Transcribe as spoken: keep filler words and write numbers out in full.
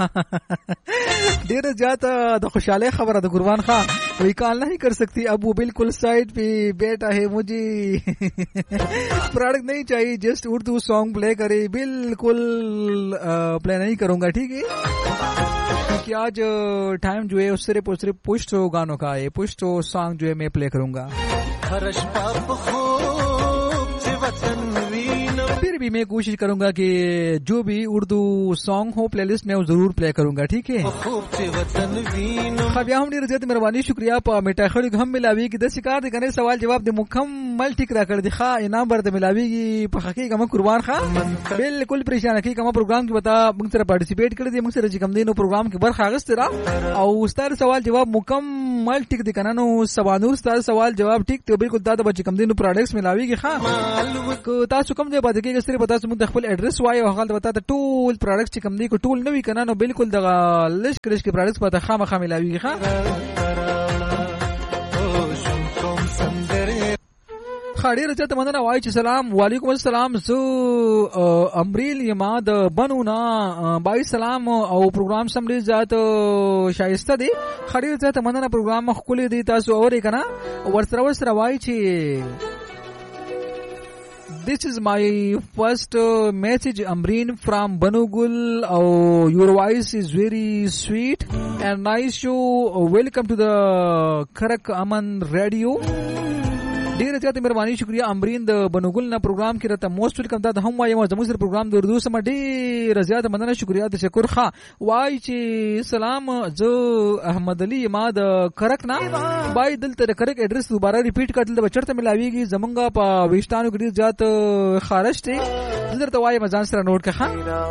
ډیر زیاته د خوشاله خبره د قربان خان وی کال نہیں کر سکتی اب وہ بالکل سائڈ پہ بیٹا ہے مجھے پروڈکٹ نہیں چاہیے جسٹ اردو سانگ پلے کرے بالکل پلے نہیں کروں گا ٹھیک ہے کیونکہ آج ٹائم جو ہے اس صرف اور صرف پشتو گانوں کا ہے پشتو سانگ جو ہے میں پلے کروں گا پھر بھی میں کوشش کروں گا کہ جو بھی اردو سانگ ہو پلے لسٹ میں وہ ضرور پلے کروں گا ٹھیک ہے خبیا ہم ډیر زیات مهرباني شکریا په میټا خړګ هم ملاوي کې د شکار د کنه سوال جواب د مکمل ټیک را کړ دی ښا انعام ورته ملاويږي په حقیقت ما قربان ښا بالکل پریشان کی کوم پروګرام کې بتا موږ سره پارټیسیپیټ کړی دی موږ سره چې کوم دینو پروګرام کې برخه اغست را او ستاره سوال جواب مکمل ټیک دی کنه نو سبانور ستاره سوال جواب ټیک ته بالکل دا د بچ کوم دینو پروډکټس ملاويږي ښا کو تاسو کوم دی باندې کې صرف تاسو موږ خپل ایڈریس وایو هغه وتا ته ټول پروډکټس چې کوم دی کو ټول نوې کنه نو بالکل د لش کړش کې پروډکټس پته خامخا ملاويږي ښا خاډیر ته مننه وای چې سلام وعلیکم السلام زو امریل یما د بنونا بای سلام او پروګرام سم ډیر ذات شایسته دی خاډیر ته مننه پروګرام خولې دی تاسو اورې کنه ورسره ورسره وای چې This is my first uh, message Amreen from Banugul. Oh, your voice is very sweet and nice show. Welcome to the Karak Aman Radio. ډیر زیات مهرباني شکریا امرین د بنوګل نه پروګرام کې راته موست ویلکم دا هم وایم زموږ سره پروګرام د اردو سم ډیر زیات مننه شکریا د شکر خا وای چې سلام زه احمد علي ما د کرک نه بای دلته کرک ایڈریس دوباره ریپیټ کړل د بچرته ملاویږي زمونږه په ویشتانو کې ډیر زیات خارش دی درته وایم ځان سره نوٹ کړه